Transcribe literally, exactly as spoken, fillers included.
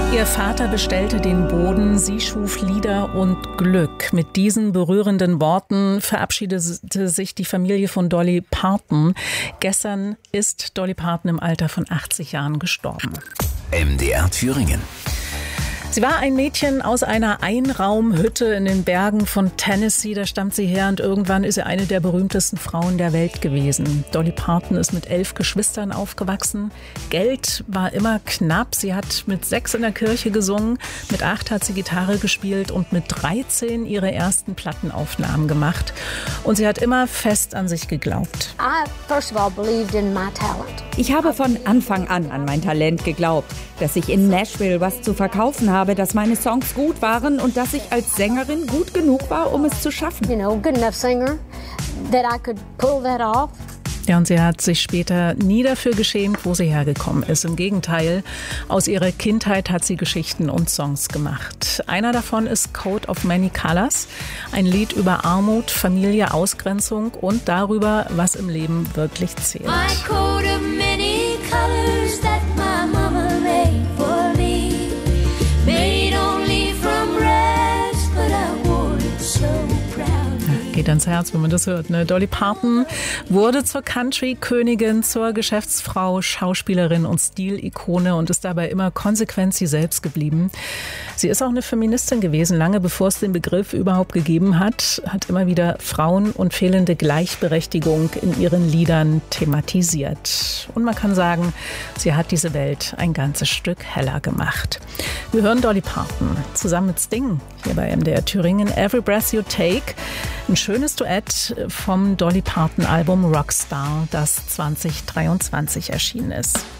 Ihr Vater bestellte den Boden, sie schuf Lieder und Glück. Mit diesen berührenden Worten verabschiedete sich die Familie von Dolly Parton. Gestern ist Dolly Parton im Alter von achtzig Jahren gestorben. M D R Thüringen. Sie war ein Mädchen aus einer Einraumhütte in den Bergen von Tennessee. Da stammt sie her und irgendwann ist sie eine der berühmtesten Frauen der Welt gewesen. Dolly Parton ist mit elf Geschwistern aufgewachsen. Geld war immer knapp. Sie hat mit sechs in der Kirche gesungen, mit acht hat sie Gitarre gespielt und mit dreizehn ihre ersten Plattenaufnahmen gemacht. Und sie hat immer fest an sich geglaubt. I first of all believed in my talent. Ich habe von Anfang an an mein Talent geglaubt, dass ich in Nashville was zu verkaufen habe, dass meine Songs gut waren und dass ich als Sängerin gut genug war, um es zu schaffen. You know, good enough singer that I could pull that off. Ja, und sie hat sich später nie dafür geschämt, wo sie hergekommen ist. Im Gegenteil, aus ihrer Kindheit hat sie Geschichten und Songs gemacht. Einer davon ist Coat of Many Colors, ein Lied über Armut, Familie, Ausgrenzung und darüber, was im Leben wirklich zählt. My coat of many colors that my mama made for me, made only from rags, but I wore it so proud. Geht ans Herz, wenn man das hört. Ne? Dolly Parton wurde zur Country-Königin, zur Geschäftsfrau, Schauspielerin und Stilikone und ist dabei immer konsequent sie selbst geblieben. Sie ist auch eine Feministin gewesen, lange bevor es den Begriff überhaupt gegeben hat, hat immer wieder Frauen und fehlende Gleichberechtigung in ihren Liedern thematisiert. Und man kann sagen, sie hat diese Welt ein ganzes Stück heller gemacht. Wir hören Dolly Parton zusammen mit Sting hier bei M D R Thüringen. Every Breath You Take. Ein schönes Duett vom Dolly Parton Album Rockstar, das zwanzig dreiundzwanzig erschienen ist.